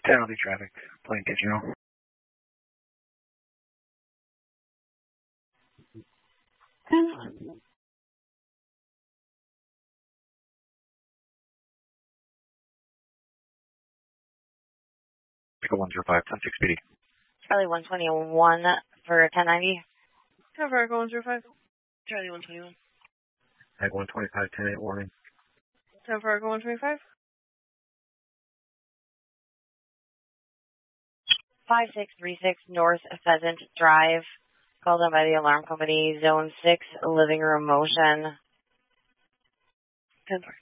Penalty traffic. Plane Kitchener. Pickle 105, 10-6 PD. Charlie 121 for 1090. Cover Echo 105. Charlie 121. Egg 125, 10-8 warning. Cover Echo 125. 5636 North Pheasant Drive. Called on by the alarm company. Zone 6, living room motion. 10-4.